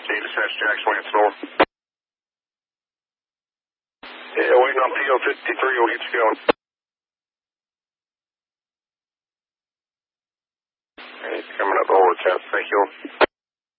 dispatch Jackson Lance North. Yeah, waiting on PO 53, we'll get you going. Hey, coming up the overcast, thank you.